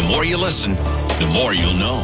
more you listen, the more you'll know.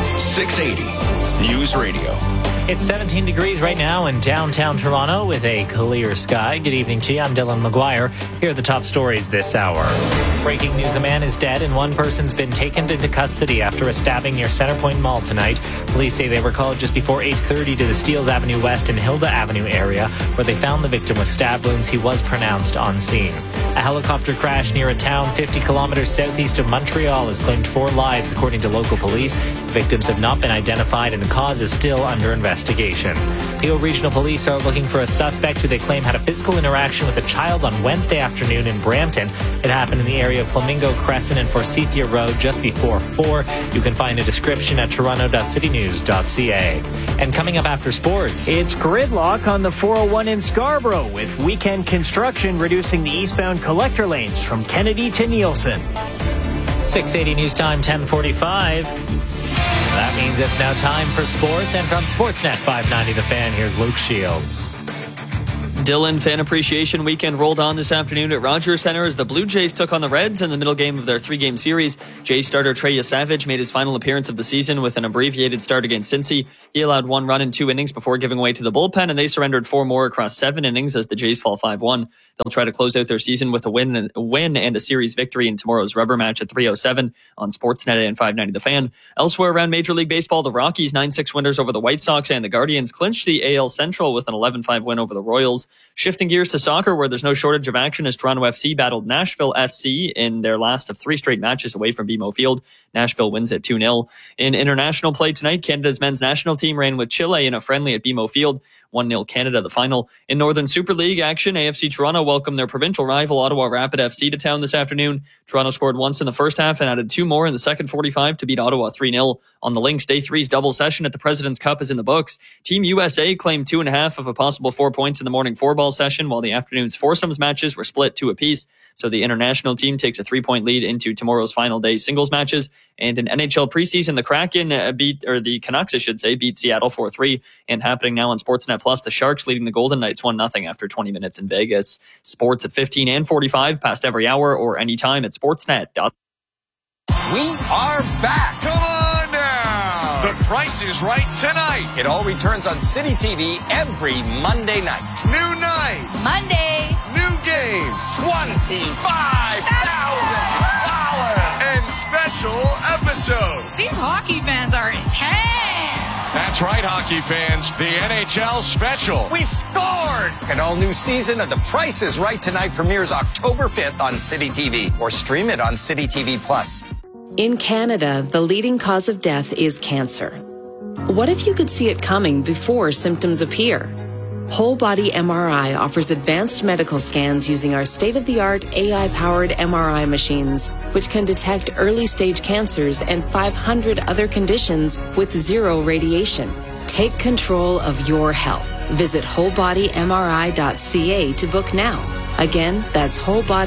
680 News Radio. It's 17 degrees right now in downtown Toronto with a clear sky. Good evening to you. I'm Dylan McGuire. Here are the top stories this hour. Breaking news, a man is dead and one person's been taken into custody after a stabbing near Centrepoint Mall tonight. Police say they were called just before 8:30 to the Steeles Avenue West and Hilda Avenue area, where they found the victim with stab wounds. He was pronounced on scene. A helicopter crash near a town 50 kilometers southeast of Montreal has claimed 4 lives, according to local police. The victims have not been identified and the cause is still under investigation. Peel Regional Police are looking for a suspect who they claim had a physical interaction with a child on Wednesday afternoon in Brampton. It happened in the area of Flamingo Crescent and Forsythia Road just before 4. You can find a description at toronto.citynews.ca. And coming up after sports, it's gridlock on the 401 in Scarborough, with weekend construction reducing the eastbound collector lanes from Kennedy to Nielsen. 680 News Time, 10:45. That means it's now time for sports, and from Sportsnet 590 The Fan, here's Luke Shields. Dylan, Fan Appreciation Weekend rolled on this afternoon at Rogers Centre as the Blue Jays took on the Reds in the middle game of their 3-game series. Jays starter Trey Savage made his final appearance of the season with an abbreviated start against Cincy. He allowed 1 run in 2 innings before giving way to the bullpen, and they surrendered 4 more across 7 innings as the Jays fall 5-1. They'll try to close out their season with a win and a series victory in tomorrow's rubber match at 3:07 on Sportsnet and 590 The Fan. Elsewhere around Major League Baseball, the Rockies 9-6 winners over the White Sox, and the Guardians clinched the AL Central with an 11-5 win over the Royals. Shifting gears to soccer, where there's no shortage of action as Toronto FC battled Nashville SC in their last of 3 straight matches away from BMO Field. Nashville wins at 2-0. In international play tonight, Canada's men's national team ran with Chile in a friendly at BMO Field. 1-0 Canada, the final. In Northern Super League action, AFC Toronto welcomed their provincial rival Ottawa Rapid FC to town this afternoon. Toronto scored once in the first half and added 2 more in the second 45 to beat Ottawa 3-0. On the Lynx, Day 3's double session at the President's Cup is in the books. Team USA claimed 2.5 of a possible 4 points in the morning 4-ball session, while the afternoon's foursomes matches were split 2 apiece. So the international team takes a 3-point lead into tomorrow's final day singles matches. And in NHL preseason, the Kraken the Canucks, beat Seattle 4-3. And happening now on Sportsnet Plus, the Sharks leading the Golden Knights 1-0 after 20 minutes in Vegas. Sports at 15 and 45, past every hour or anytime at Sportsnet. We are back. Come on now. The Price is Right tonight. It all returns on City TV every Monday night. New night. Monday. New games. $25,000. And special episode. These hockey fans are intense. That's right, hockey fans. The NHL special. We scored! An all-new season of The Price is Right tonight premieres October 5th on City TV, or stream it on City TV Plus. In Canada, the leading cause of death is cancer. What if you could see it coming before symptoms appear? Whole Body MRI offers advanced medical scans using our state-of-the-art AI-powered MRI machines, which can detect early-stage cancers and 500 other conditions with 0 radiation. Take control of your health. Visit wholebodymri.ca to book now. Again, that's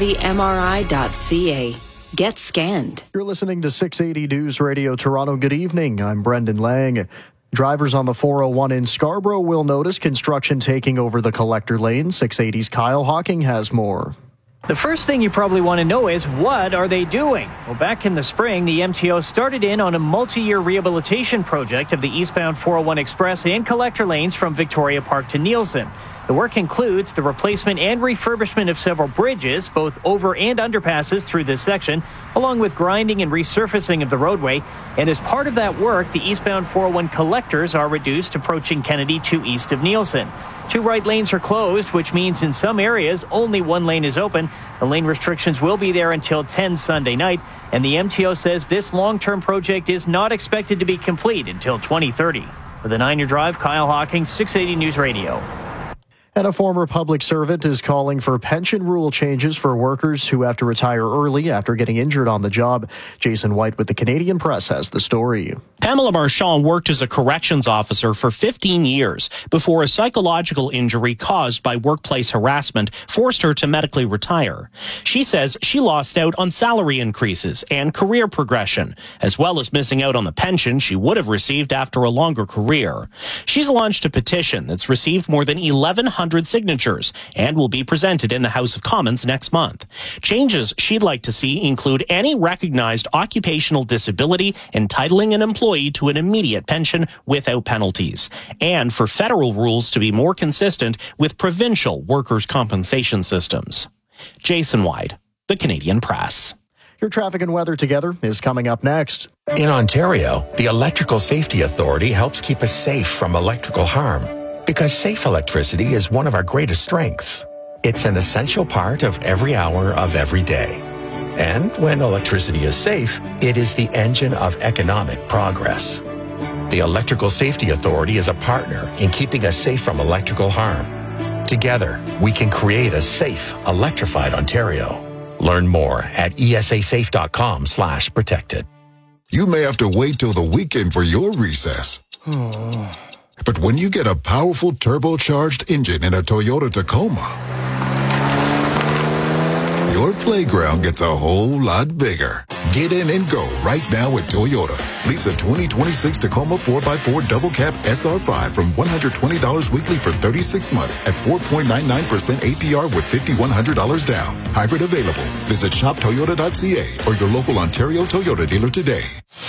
wholebodymri.ca. Get scanned. You're listening to 680 News Radio Toronto. Good evening. I'm Brendan Lang. Drivers on the 401 in Scarborough will notice construction taking over the collector lane. 680's Kyle Hawking has more. The first thing you probably want to know is, what are they doing? Well, back in the spring, the MTO started in on a multi-year rehabilitation project of the eastbound 401 Express and collector lanes from Victoria Park to Nielsen. The work includes the replacement and refurbishment of several bridges, both over and underpasses through this section, along with grinding and resurfacing of the roadway. And as part of that work, the eastbound 401 collectors are reduced, approaching Kennedy to east of Nielsen. 2 right lanes are closed, which means in some areas only 1 lane is open. The lane restrictions will be there until 10 Sunday night, and the MTO says this long-term project is not expected to be complete until 2030. For the 9 Year Drive, Kyle Hawking, 680 News Radio. And a former public servant is calling for pension rule changes for workers who have to retire early after getting injured on the job. Jason White with the Canadian Press has the story. Pamela Marchand worked as a corrections officer for 15 years before a psychological injury caused by workplace harassment forced her to medically retire. She says she lost out on salary increases and career progression, as well as missing out on the pension she would have received after a longer career. She's launched a petition that's received more than 1,100 1,500 signatures and will be presented in the House of Commons next month. Changes she'd like to see include any recognized occupational disability entitling an employee to an immediate pension without penalties, and for federal rules to be more consistent with provincial workers' compensation systems. Jason White, The Canadian Press. Your traffic and weather together is coming up next. In Ontario, the Electrical Safety Authority helps keep us safe from electrical harm because safe electricity is one of our greatest strengths. It's an essential part of every hour of every day. And when electricity is safe, it is the engine of economic progress. The Electrical Safety Authority is a partner in keeping us safe from electrical harm. Together, we can create a safe, electrified Ontario. Learn more at esasafe.com/protected. You may have to wait till the weekend for your recess. But when you get a powerful turbocharged engine in a Toyota Tacoma, your playground gets a whole lot bigger. Get in and go right now at Toyota. Lease a 2026 Tacoma 4x4 Double Cab SR5 from $120 weekly for 36 months at 4.99% APR with $5,100 down. Hybrid available. Visit shoptoyota.ca or your local Ontario Toyota dealer today.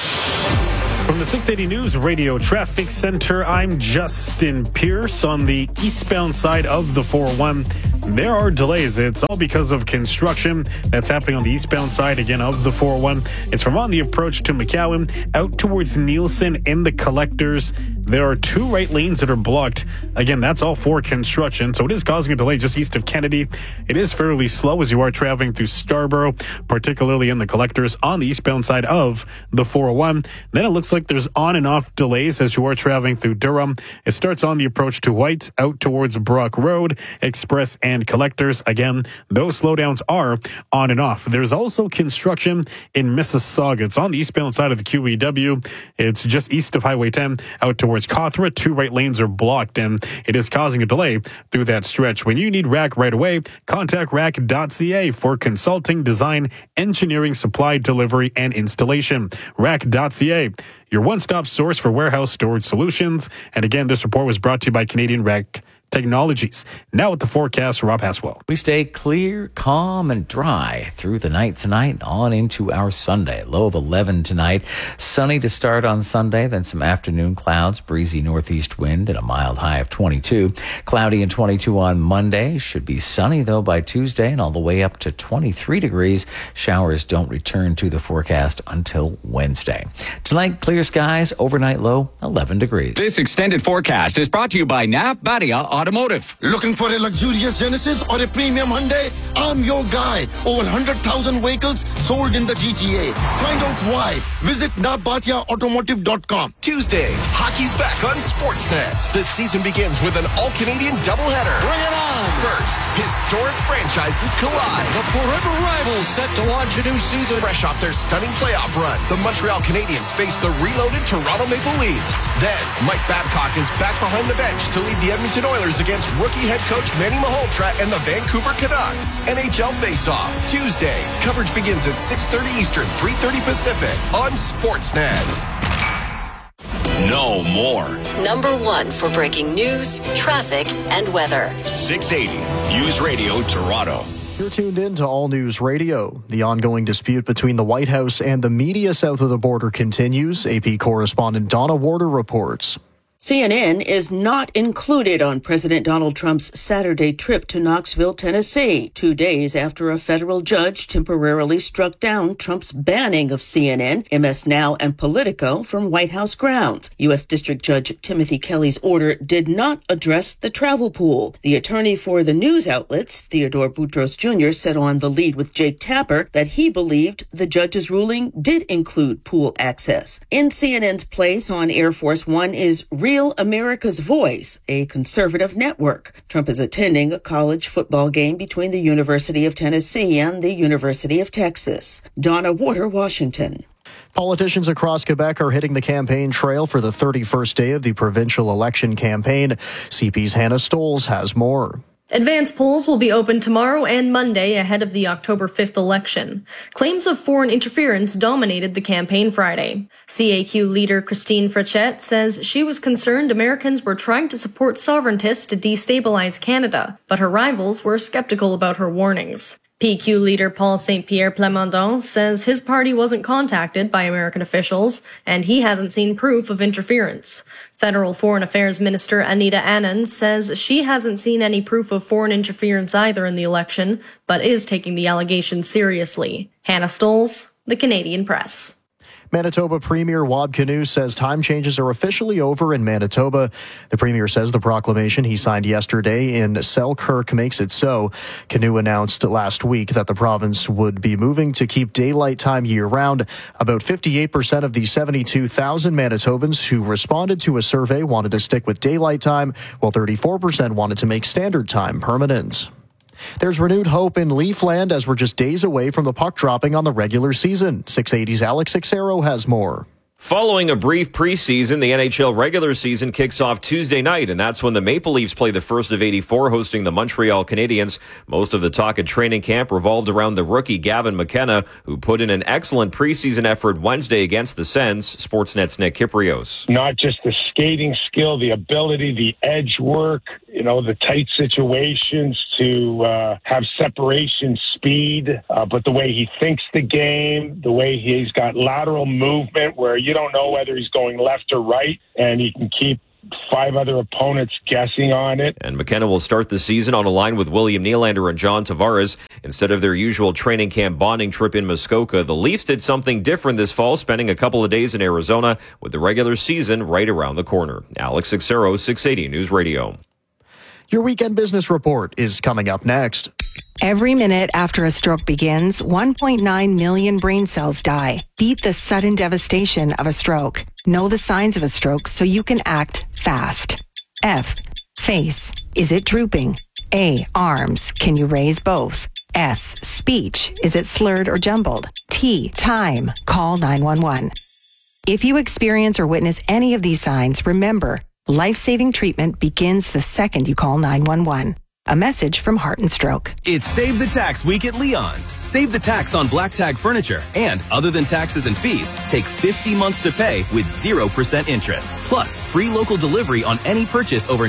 From the 680 News Radio Traffic Center, I'm Justin Pierce. On the eastbound side of the 401, there are delays. It's all because of construction that's happening on the eastbound side, again, of the 401. It's from on the approach to McCowan out towards Nielsen in the collectors. There are 2 right lanes that are blocked. Again, that's all for construction, so it is causing a delay just east of Kennedy. It is fairly slow as you are traveling through Scarborough, particularly in the collectors on the eastbound side of the 401. Then it looks like there's on and off delays as you are traveling through Durham. It starts on the approach to White out towards Brock Road, Express and collectors. Again, those slowdowns are on and off. There's also construction in Mississauga. It's on the eastbound side of the QEW. It's just east of Highway 10 out towards Cawthra. 2 right lanes are blocked and it is causing a delay through that stretch. When you need RAC right away, contact RAC.ca for consulting, design, engineering, supply, delivery, and installation. RAC.ca, your one-stop source for warehouse storage solutions. And again, this report was brought to you by Canadian RAC Technologies. Now with the forecast, Rob Haswell. We stay clear, calm, and dry through the night tonight on into our Sunday. Low of 11 tonight. Sunny to start on Sunday, then some afternoon clouds, breezy northeast wind, and a mild high of 22. Cloudy and 22 on Monday. Should be sunny, though, by Tuesday, and all the way up to 23 degrees. Showers don't return to the forecast until Wednesday. Tonight, clear skies, overnight low 11 degrees. This extended forecast is brought to you by Nav Badia Automotive. Looking for a luxurious Genesis or a premium Hyundai? I'm your guy. Over 100,000 vehicles sold in the GTA. Find out why. Visit nabatiaautomotive.com. Tuesday, hockey's back on Sportsnet. The season begins with an all-Canadian doubleheader. Bring it on! First, historic franchises collide. The forever rivals set to launch a new season. Fresh off their stunning playoff run, the Montreal Canadiens face the reloaded Toronto Maple Leafs. Then, Mike Babcock is back behind the bench to lead the Edmonton Oilers against rookie head coach Manny Malhotra and the Vancouver Canucks. NHL Face-Off, Tuesday. Coverage begins at 6:30 Eastern, 3:30 Pacific on Sportsnet. Know more. Number 1 for breaking news, traffic, and weather. 680 News Radio Toronto. You're tuned in to All News Radio. The ongoing dispute between the White House and the media south of the border continues. AP correspondent Donna Warder reports. CNN is not included on President Donald Trump's Saturday trip to Knoxville, Tennessee, 2 days after a federal judge temporarily struck down Trump's banning of CNN, MS Now, and Politico from White House grounds. U.S. District Judge Timothy Kelly's order did not address the travel pool. The attorney for the news outlets, Theodore Boutros Jr., said on The Lead with Jake Tapper that he believed the judge's ruling did include pool access. In CNN's place on Air Force One is Real America's Voice, a conservative network. Trump is attending a college football game between the University of Tennessee and the University of Texas. Donna Warder, Washington. Politicians across Quebec are hitting the campaign trail for the 31st day of the provincial election campaign. CP's Hannah Stoles has more. Advance polls will be open tomorrow and Monday ahead of the October 5th election. Claims of foreign interference dominated the campaign Friday. CAQ leader Christine Frechette says she was concerned Americans were trying to support sovereigntists to destabilize Canada, but her rivals were skeptical about her warnings. PQ leader Paul Saint-Pierre Plamondon says his party wasn't contacted by American officials, and he hasn't seen proof of interference. Federal Foreign Affairs Minister Anita Anand says she hasn't seen any proof of foreign interference either in the election, but is taking the allegations seriously. Hannah Stolz, The Canadian Press. Manitoba Premier Wab Kinew says time changes are officially over in Manitoba. The Premier says the proclamation he signed yesterday in Selkirk makes it so. Kinew announced last week that the province would be moving to keep daylight time year-round. About 58% of the 72,000 Manitobans who responded to a survey wanted to stick with daylight time, while 34% wanted to make standard time permanent. There's renewed hope in Leafland as we're just days away from the puck dropping on the regular season. 680's Alex Ixero has more. Following a brief preseason, the NHL regular season kicks off Tuesday night, and that's when the Maple Leafs play the first of 84, hosting the Montreal Canadiens. Most of the talk at training camp revolved around the rookie Gavin McKenna, who put in an excellent preseason effort Wednesday against the Sens. Sportsnet's Nick Kyprios. Not just the skating skill, the ability, the edge work, the tight situations to have separation speed, but the way he thinks the game, the way he's got lateral movement where you don't know whether he's going left or right, and he can keep 5 other opponents guessing on it. And McKenna will start the season on a line with William Nylander and John Tavares. Instead of their usual training camp bonding trip in Muskoka, the Leafs did something different this fall, spending a couple of days in Arizona with the regular season right around the corner. Alex Ixero, 680 News Radio. Your weekend business report is coming up next. Every minute after a stroke begins, 1.9 million brain cells die. Beat the sudden devastation of a stroke. Know the signs of a stroke so you can act fast. F. Face. Is it drooping? A. Arms. Can you raise both? S. Speech. Is it slurred or jumbled? T. Time. Call 911. If you experience or witness any of these signs, remember, life-saving treatment begins the second you call 911. A message from Heart and Stroke. It's Save the Tax Week at Leon's. Save the tax on Black Tag furniture. And other than taxes and fees, take 50 months to pay with 0% interest. Plus, free local delivery on any purchase over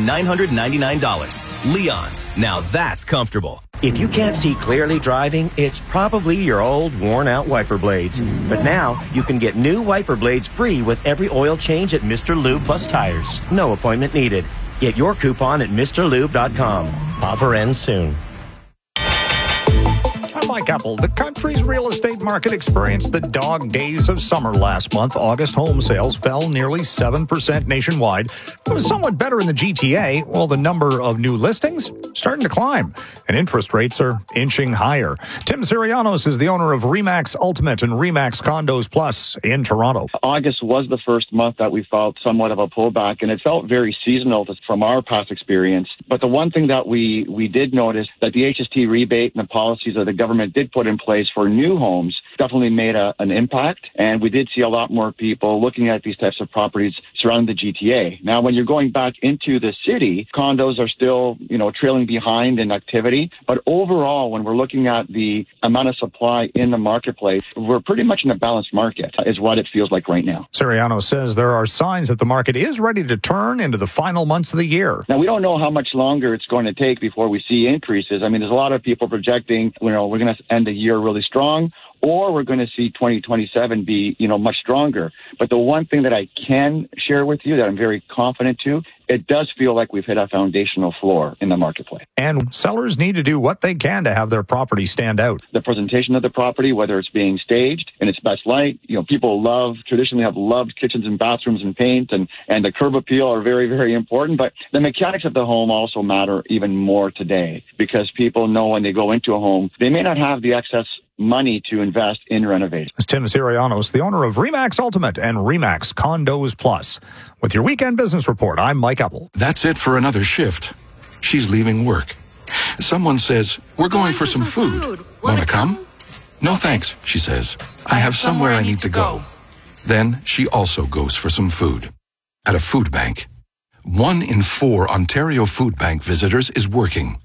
$999. Leon's. Now that's comfortable. If you can't see clearly driving, it's probably your old worn-out wiper blades. But now, you can get new wiper blades free with every oil change at Mr. Lube Plus Tires. No appointment needed. Get your coupon at MrLube.com. Offer ends soon. I'm Mike Apple. The country's real estate market experienced the dog days of summer last month. August home sales fell nearly 7% nationwide. It was somewhat better in the GTA, while the number of new listings starting to climb, and interest rates are inching higher. Tim Sirianos is the owner of RE/MAX Ultimate and RE/MAX Condos Plus in Toronto. August was the first month that we felt somewhat of a pullback, and it felt very seasonal from our past experience. But the one thing that we did notice that the HST rebate and the policies that the government did put in place for new homes definitely made an impact, and we did see a lot more people looking at these types of properties surrounding the GTA. Now, when you're going back into the city, condos are still, trailing behind in activity, but overall, when we're looking at the amount of supply in the marketplace, we're pretty much in a balanced market, is what it feels like right now. Siriano says there are signs that the market is ready to turn into the final months of the year. Now, we don't know how much longer it's going to take before we see increases. I mean, there's a lot of people projecting, we're going to end the year really strong, or we're going to see 2027 be, much stronger. But the one thing that I can share with you that I'm very confident to, it does feel like we've hit a foundational floor in the marketplace. And sellers need to do what they can to have their property stand out. The presentation of the property, whether it's being staged in its best light, people traditionally have loved kitchens and bathrooms and paint, and the curb appeal are very, very important. But the mechanics of the home also matter even more today, because people know when they go into a home, they may not have the excess money to invest in renovation. It's Tim Sirianos, the owner of RE/MAX Ultimate and RE/MAX Condos Plus. With your weekend business report, I'm Mike Apple. That's it for another shift. She's leaving work. Someone says, we're going for some food. Wanna come? No thanks, she says. I have somewhere I need to go. Then she also goes for some food. At a food bank. 1 in 4 Ontario Food Bank visitors is working.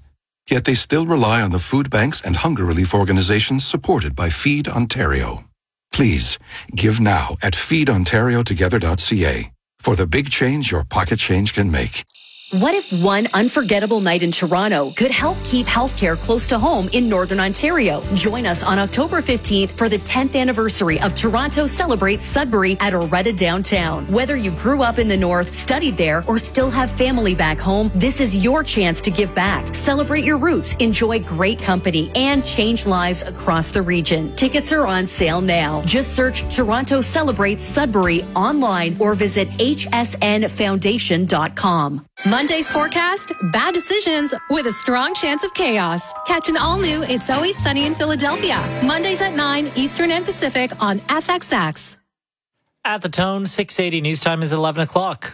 Yet they still rely on the food banks and hunger relief organizations supported by Feed Ontario. Please, give now at feedontariotogether.ca for the big change your pocket change can make. What if one unforgettable night in Toronto could help keep healthcare close to home in Northern Ontario? Join us on October 15th for the 10th anniversary of Toronto Celebrates Sudbury at Oretta Downtown. Whether you grew up in the North, studied there, or still have family back home, this is your chance to give back. Celebrate your roots, enjoy great company, and change lives across the region. Tickets are on sale now. Just search Toronto Celebrates Sudbury online or visit hsnfoundation.com. Monday's forecast, bad decisions with a strong chance of chaos. Catch an all-new It's Always Sunny in Philadelphia. Mondays at 9 Eastern and Pacific on FXX. At the Tone, 680 news time is 11 o'clock.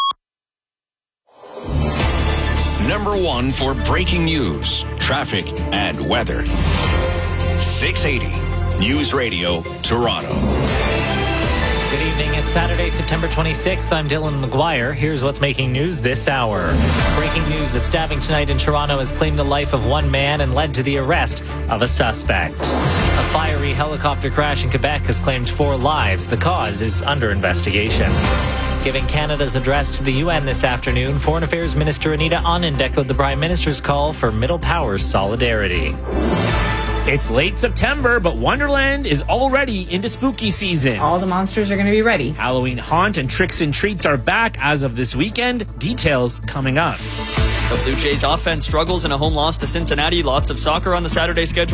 Number one for breaking news, traffic, and weather. 680 News Radio, Toronto. Good evening. It's Saturday, September 26th. I'm Dylan McGuire. Here's what's making news this hour. Breaking news, a stabbing tonight in Toronto has claimed the life of one man and led to the arrest of a suspect. A fiery helicopter crash in Quebec has claimed 4 lives. The cause is under investigation. Giving Canada's address to the UN this afternoon, Foreign Affairs Minister Anita Anand echoed the Prime Minister's call for Middle Powers solidarity. It's late September, but Wonderland is already into spooky season. All the monsters are going to be ready. Halloween haunt and tricks and treats are back as of this weekend. Details coming up. The Blue Jays offense struggles in a home loss to Cincinnati. Lots of soccer on the Saturday schedule.